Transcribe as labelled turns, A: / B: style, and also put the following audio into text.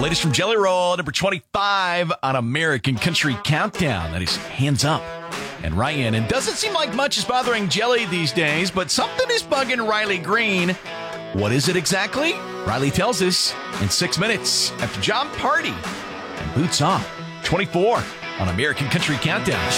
A: Latest from Jelly Roll, number 25 on American Country Countdown. That is Hands Up and Ryan. And doesn't seem like much is bothering Jelly these days, but something is bugging Riley Green. What is it exactly? Riley tells us in 6 minutes after John Party and Boots Off. 24 on American Country Countdown.